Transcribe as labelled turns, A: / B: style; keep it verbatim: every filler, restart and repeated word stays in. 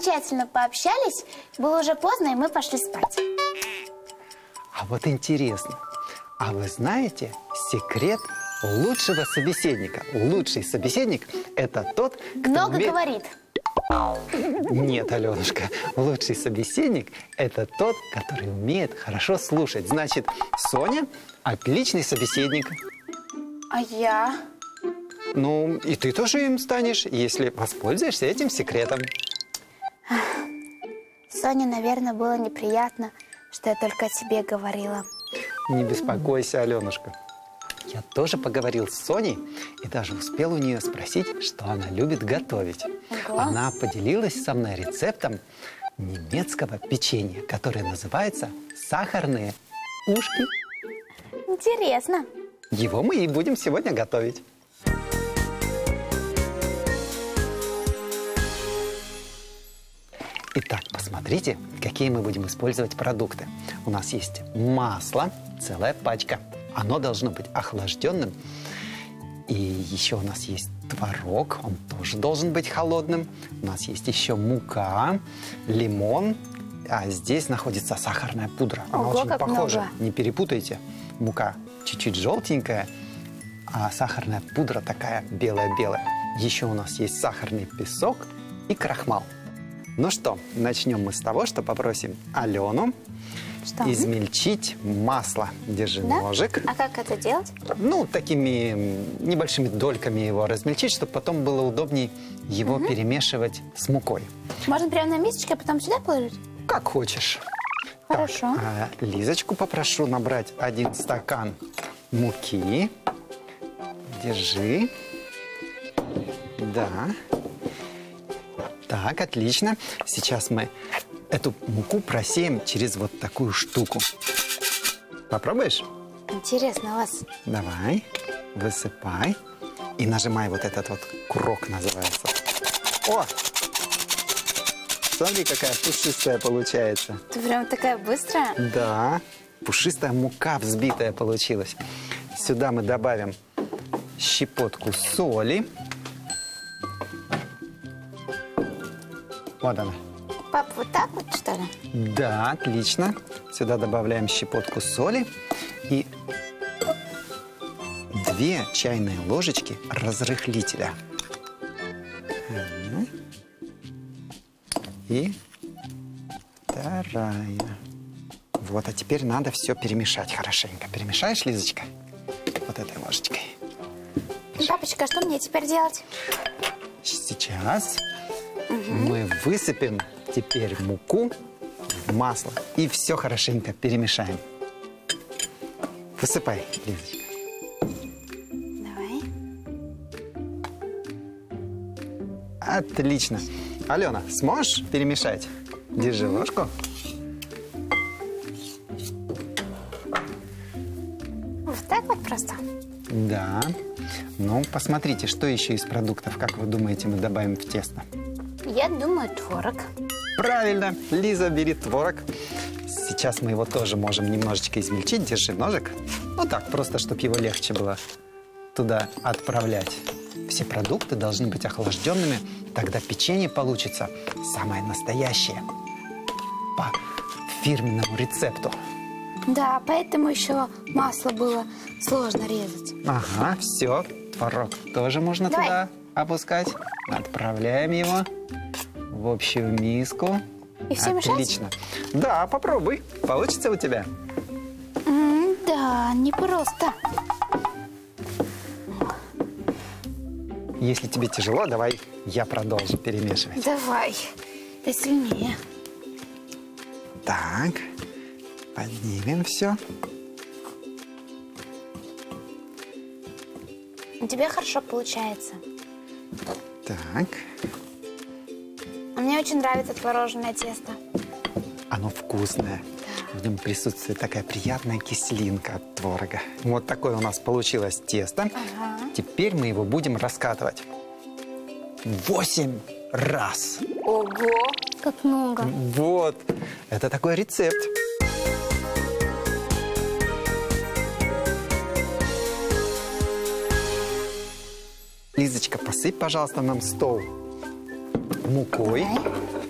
A: замечательно пообщались. Было уже поздно, и мы пошли спать.
B: А вот интересно, а вы знаете секрет лучшего собеседника? Лучший собеседник – это тот, кто
A: Много
B: умеет...
A: говорит.
B: Нет, Аленушка, лучший собеседник – это тот, который умеет хорошо слушать. Значит, Соня – отличный собеседник.
A: А я?
B: Ну, и ты тоже им станешь, если воспользуешься этим секретом.
A: Соне, наверное, было неприятно, что я только о тебе говорила.
B: Не беспокойся, Аленушка. Я тоже поговорил с Соней и даже успел у нее спросить, что она любит готовить.
A: Ого.
B: Она поделилась со мной рецептом немецкого печенья, которое называется сахарные ушки.
A: Интересно.
B: Его мы и будем сегодня готовить. Итак, посмотрите, какие мы будем использовать продукты. У нас есть масло, целая пачка. Оно должно быть охлажденным. И еще у нас есть творог, он тоже должен быть холодным. У нас есть еще мука, лимон, а здесь находится сахарная пудра. Она
A: Ого,
B: очень
A: как
B: похожа.
A: много.
B: Не перепутайте. Мука чуть-чуть желтенькая, а сахарная пудра такая белая-белая. Еще у нас есть сахарный песок и крахмал. Ну что, начнем мы с того, что попросим Алену
A: Что?
B: измельчить масло. Держи
A: Да?
B: ножик.
A: А как это делать?
B: Ну, такими небольшими дольками его размельчить, чтобы потом было удобней его угу. перемешивать с мукой.
A: Можно прямо на мисочке, а потом сюда положить?
B: Как хочешь.
A: Хорошо.
B: Так, а Лизочку попрошу набрать один стакан муки. Держи. Да. Так, отлично. Сейчас мы эту муку просеем через вот такую штуку. Попробуешь?
A: Интересно, у вас...
B: Давай, высыпай. И нажимай вот этот вот курок, называется. О! Смотри, какая пушистая получается.
A: Ты прям такая быстрая?
B: Да, пушистая мука взбитая получилась. Сюда мы добавим щепотку соли. Вот она.
A: Пап, вот так вот, что ли?
B: Да, отлично. Сюда добавляем щепотку соли и две чайные ложечки разрыхлителя. И вторая. Вот, а теперь надо все перемешать хорошенько. Перемешаешь, Лизочка? Вот этой ложечкой.
A: Папочка, что мне теперь делать?
B: Сейчас угу. мы высыпем теперь муку в масло и все хорошенько перемешаем. Высыпай, Лизочка.
A: Давай.
B: Отлично. Алена, сможешь перемешать? Держи ложку.
A: Вот так вот просто?
B: Да. Ну, посмотрите, что еще из продуктов, как вы думаете, мы добавим в тесто?
A: Я думаю, творог.
B: Правильно. Лиза, бери творог. Сейчас мы его тоже можем немножечко измельчить. Держи ножик. Ну так, просто, чтобы его легче было туда отправлять. Все продукты должны быть охлажденными. Тогда печенье получится самое настоящее. По фирменному рецепту.
A: Да, поэтому еще масло было сложно резать.
B: Ага, все. Творог тоже можно
A: Давай.
B: туда опускать. Отправляем его в общую миску.
A: И все мешать?
B: Отлично. Да, попробуй. Получится у тебя?
A: М, да, непросто.
B: Если тебе тяжело, давай я продолжу перемешивать.
A: Давай. Ты сильнее.
B: Так, поднимем все.
A: У тебя хорошо получается.
B: Так.
A: А мне очень нравится творожное тесто.
B: Оно вкусное. В нем присутствует такая приятная кислинка от творога. Вот такое у нас получилось тесто.
A: Ага.
B: Теперь мы его будем раскатывать восемь раз.
A: Ого! Как много.
B: Вот. Это такой рецепт. Лизочка, посыпь, пожалуйста, нам стол мукой.
A: Давай.